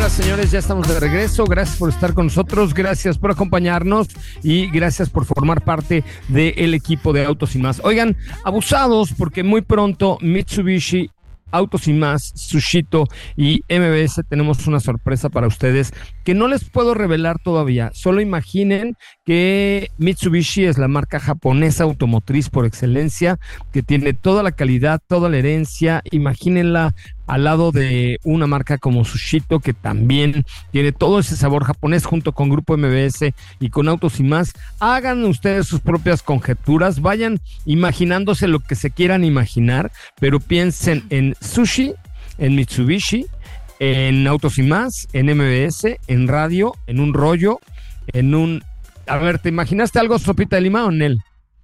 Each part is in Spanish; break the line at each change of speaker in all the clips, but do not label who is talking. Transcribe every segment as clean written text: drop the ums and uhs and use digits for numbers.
Señoras, señores, ya estamos de regreso. Gracias por estar con nosotros, gracias por acompañarnos y gracias por formar parte del equipo de Autos y Más. Oigan, abusados porque muy pronto Mitsubishi, Autos y Más, Sushito y MBS tenemos una sorpresa para ustedes que no les puedo revelar todavía. Solo imaginen que Mitsubishi es la marca japonesa automotriz por excelencia, que tiene toda la calidad, toda la herencia. Imagínenla al lado de una marca como Sushito, que también tiene todo ese sabor japonés, junto con Grupo MBS y con Autos y Más. Hagan ustedes sus propias conjeturas, vayan imaginándose lo que se quieran imaginar, pero piensen en sushi, en Mitsubishi, en Autos y Más, en MBS, en radio, en un rollo, en un... A ver, ¿te imaginaste algo, sopita de lima o Nel?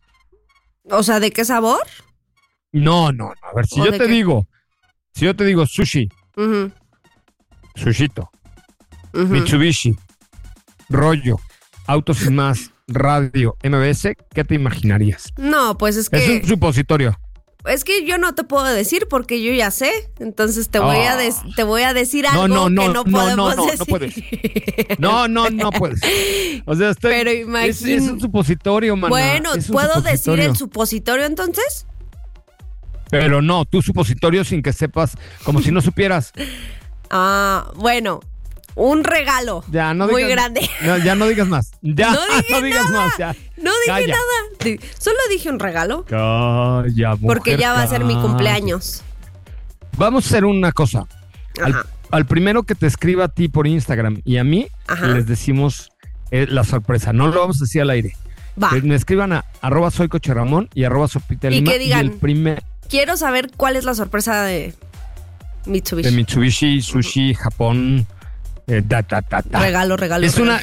O sea, ¿de qué sabor?
No. A ver, si yo te digo sushi, Sushito, Mitsubishi, rollo, Autos y Más, radio, MBS, ¿qué te imaginarías?
No, pues es que...
Es un supositorio.
Es que yo no te puedo decir porque yo ya sé. Entonces te voy a decir algo que no podemos decir.
No puedes. No puedes. O sea,
Pero
es un supositorio, maná.
Bueno, ¿puedo decir el supositorio entonces?
Pero no, tú supositorio sin que sepas, como si no supieras.
Bueno, un regalo
ya, no
muy
digas,
grande.
No, ya no digas más. Ya, no digas
nada.
más. Ya.
No dije nada. Solo dije un regalo.
Calla, mujer,
porque ya va a ser mi cumpleaños.
Vamos a hacer una cosa. Al primero que te escriba a ti por Instagram y a mí, les decimos la sorpresa. No lo vamos a decir al aire.
Va.
Que me escriban a @soycocheramón y @sopitelima.
Y que digan,
y el primer...
quiero saber cuál es la sorpresa de Mitsubishi.
De Mitsubishi, Sushi, Japón.
Regalo.
Es una...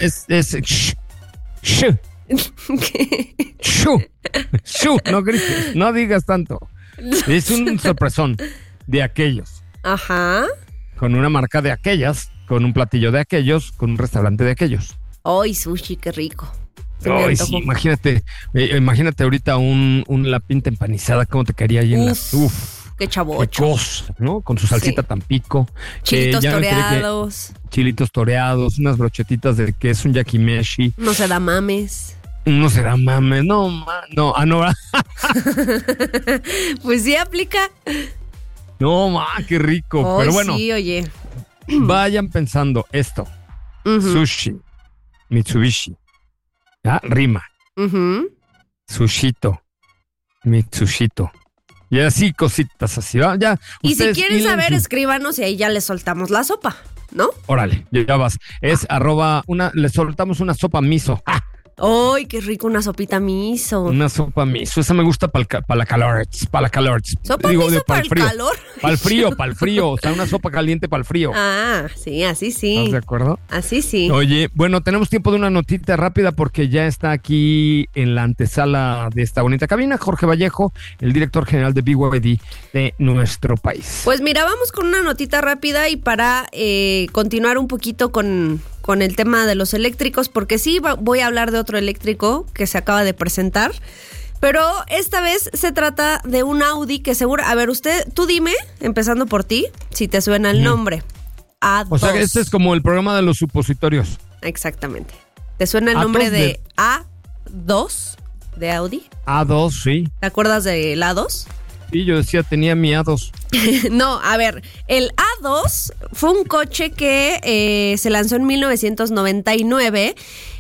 No grites, no digas tanto. Es un sorpresón de aquellos.
Ajá.
Con una marca de aquellas, con un platillo de aquellos, con un restaurante de aquellos.
¡Ay, sushi, qué rico!
Ay, sí, imagínate ahorita la pinta empanizada, cómo te caería ahí en la...
Qué chavocho.
Qué cosa, ¿no? Con su salsita Tampico.
Chilitos toreados.
Chilitos toreados, unas brochetitas de queso, un yakimeshi.
No se da mames.
No será mames, no.
Pues sí aplica.
No, qué rico. Pero bueno,
sí, oye.
Vayan pensando esto. Sushi, Mitsubishi. ¿Ya? Rima. Sushito, Mitsushito. Y así, cositas así, ¿va? Ya.
Y si quieren saber, escríbanos y ahí ya les soltamos la sopa, ¿no?
Órale, ya vas. Es le soltamos una sopa miso.
¡Ay, qué rico! Una sopita miso.
Una sopa miso. Esa me gusta para la calor.
¿Sopa miso para el calor?
Para el frío. O sea, una sopa caliente para el frío.
Sí, así sí.
¿Estás de acuerdo?
Así sí.
Oye, bueno, tenemos tiempo de una notita rápida porque ya está aquí en la antesala de esta bonita cabina Jorge Vallejo, el director general de BYD de nuestro país.
Pues mira, vamos con una notita rápida y para continuar un poquito con el tema de los eléctricos, porque sí voy a hablar de otro eléctrico que se acaba de presentar, pero esta vez se trata de un Audi que seguro... A ver, tú dime, empezando por ti, si te suena el nombre. A2.
O sea, este es como el programa de los supositorios.
Exactamente. ¿Te suena el nombre de A2 de Audi?
A2, sí.
¿Te acuerdas del A2?
Sí, yo decía, tenía mi A2.
No, a ver, el A2 fue un coche que se lanzó en 1999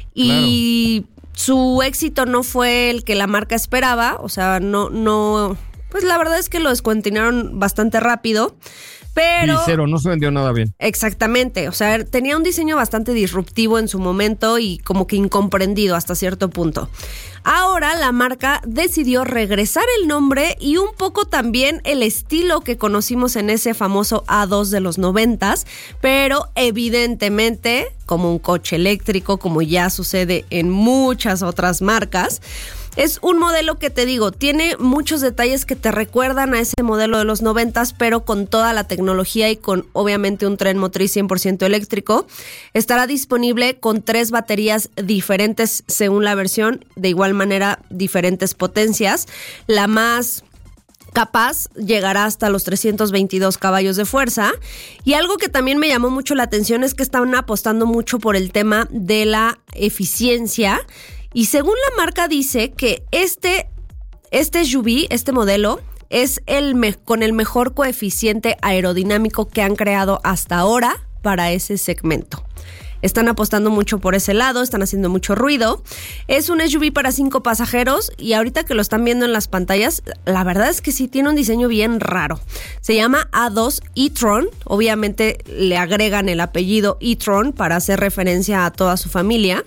y su éxito no fue el que la marca esperaba, o sea, no, pues la verdad es que lo descontinuaron bastante rápido. Pero,
y cero, no se vendió nada bien.
Exactamente, o sea, tenía un diseño bastante disruptivo en su momento y como que incomprendido hasta cierto punto. Ahora la marca decidió regresar el nombre y un poco también el estilo que conocimos en ese famoso A2 de los 90s, pero evidentemente como un coche eléctrico, como ya sucede en muchas otras marcas. Es un modelo que te digo, tiene muchos detalles que te recuerdan a ese modelo de los 90s, pero con toda la tecnología y con obviamente un tren motriz 100% eléctrico. Estará disponible con 3 baterías diferentes según la versión, de igual manera diferentes potencias. La más capaz llegará hasta los 322 caballos de fuerza. Y algo que también me llamó mucho la atención es que están apostando mucho por el tema de la eficiencia. Y según la marca dice que este SUV, este modelo, es con el mejor coeficiente aerodinámico que han creado hasta ahora para ese segmento. Están apostando mucho por ese lado, están haciendo mucho ruido. Es un SUV para 5 pasajeros y ahorita que lo están viendo en las pantallas, la verdad es que sí tiene un diseño bien raro. Se llama A2 e-tron, obviamente le agregan el apellido e-tron para hacer referencia a toda su familia.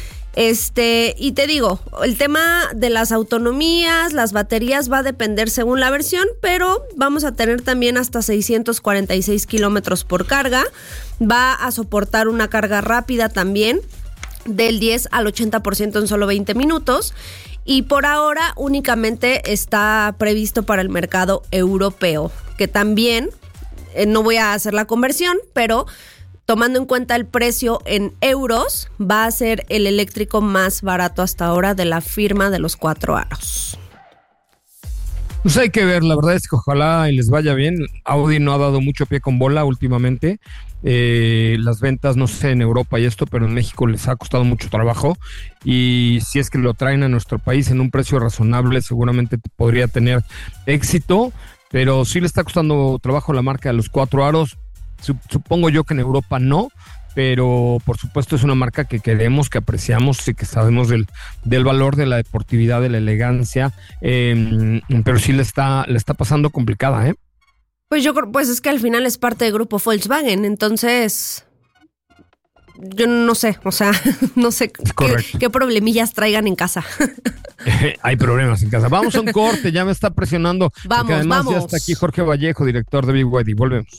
Y te digo, el tema de las autonomías, las baterías va a depender según la versión, pero vamos a tener también hasta 646 kilómetros por carga. Va a soportar una carga rápida también del 10 al 80% en solo 20 minutos. Y por ahora únicamente está previsto para el mercado europeo, que también, no voy a hacer la conversión, pero tomando en cuenta el precio en euros, va a ser el eléctrico más barato hasta ahora de la firma de los 4 aros.
Pues hay que ver, la verdad es que ojalá y les vaya bien. Audi no ha dado mucho pie con bola últimamente. Las ventas, no sé en Europa y esto, pero en México les ha costado mucho trabajo. Y si es que lo traen a nuestro país en un precio razonable, seguramente podría tener éxito. Pero sí le está costando trabajo la marca de los 4 aros. Supongo yo que en Europa no, pero por supuesto es una marca que queremos, que apreciamos y que sabemos del valor de la deportividad, de la elegancia, pero sí le está pasando complicada, ¿eh?
Pues yo creo, pues es que al final es parte del grupo Volkswagen, entonces yo no sé, o sea, no sé qué problemillas traigan en casa.
Hay problemas en casa. Vamos a un corte, ya me está presionando.
Vamos,
además ya está aquí Jorge Vallejo, director de BYD. Volvemos.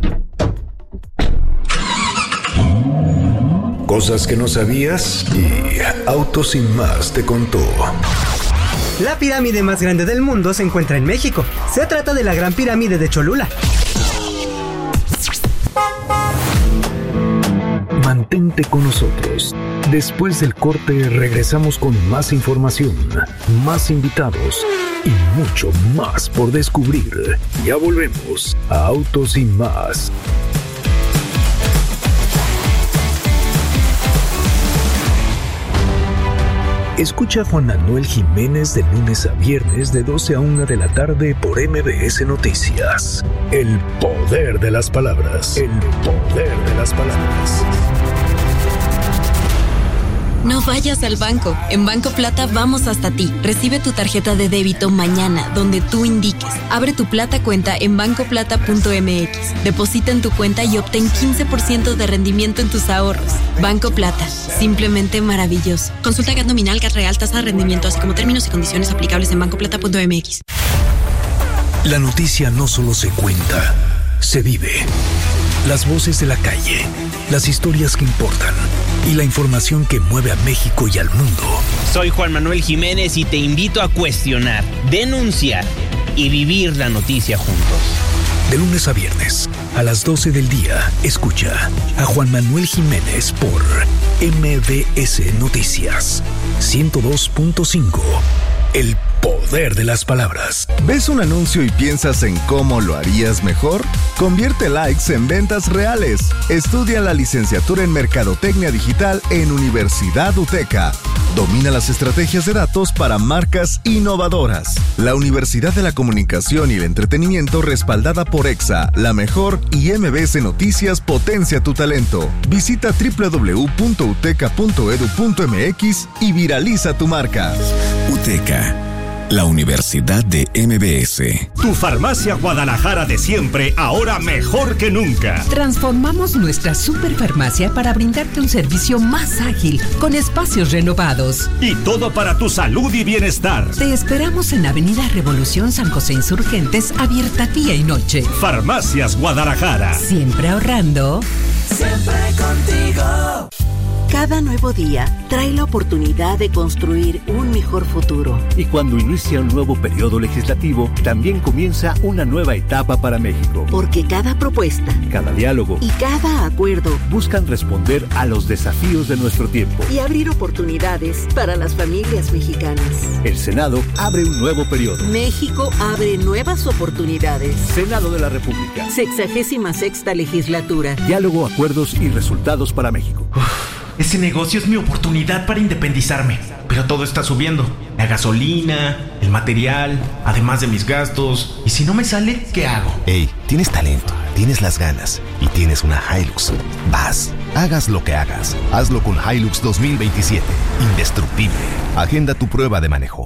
Cosas que no sabías y Autos Sin Más te contó.
La pirámide más grande del mundo se encuentra en México. Se trata de la Gran Pirámide de Cholula.
Mantente con nosotros. Después del corte regresamos con más información, más invitados y mucho más por descubrir. Ya volvemos a Autos Sin Más. Escucha a Juan Manuel Jiménez de lunes a viernes de 12 a 1 de la tarde por MBS Noticias. El poder de las palabras. El poder de las palabras.
No vayas al banco. En Banco Plata vamos hasta ti. Recibe tu tarjeta de débito mañana, donde tú indiques. Abre tu Plata cuenta en bancoplata.mx. Deposita en tu cuenta y obtén 15% de rendimiento en tus ahorros. Banco Plata. Simplemente maravilloso. Consulta GAT nominal, GAT real, tasa de rendimiento, así como términos y condiciones aplicables en bancoplata.mx.
La noticia no solo se cuenta, se vive. Las voces de la calle, las historias que importan y la información que mueve a México y al mundo.
Soy Juan Manuel Jiménez y te invito a cuestionar, denunciar y vivir la noticia juntos.
De lunes a viernes, a las 12 del día, escucha a Juan Manuel Jiménez por MBS Noticias 102.5. El poder de las palabras.
¿Ves un anuncio y piensas en cómo lo harías mejor? Convierte likes en ventas reales. Estudia la licenciatura en Mercadotecnia Digital en Universidad UTECA. Domina las estrategias de datos para marcas innovadoras. La Universidad de la Comunicación y el Entretenimiento respaldada por EXA, La Mejor y MBS Noticias potencia tu talento. Visita www.uteca.edu.mx y viraliza tu marca.
UTECA, la Universidad de MBS.
Tu farmacia Guadalajara de siempre, ahora mejor que nunca.
Transformamos nuestra superfarmacia para brindarte un servicio más ágil, con espacios renovados.
Y todo para tu salud y bienestar.
Te esperamos en Avenida Revolución San José Insurgentes, abierta día y noche.
Farmacias Guadalajara.
Siempre ahorrando.
Siempre contigo. Cada nuevo día trae la oportunidad de construir un mejor futuro.
Y cuando inicia un nuevo periodo legislativo, también comienza una nueva etapa para México.
Porque cada propuesta,
cada diálogo
y cada acuerdo
buscan responder a los desafíos de nuestro tiempo
y abrir oportunidades para las familias mexicanas.
El Senado abre un nuevo periodo.
México abre nuevas oportunidades.
Senado de la República.
66ª legislatura.
Diálogo, acuerdos y resultados para México.
Ese negocio es mi oportunidad para independizarme, pero todo está subiendo. La gasolina, el material, además de mis gastos. ¿Y si no me sale, qué hago?
Ey, tienes talento, tienes las ganas y tienes una Hilux. Vas, hagas lo que hagas. Hazlo con Hilux 2027. Indestructible. Agenda tu prueba de manejo.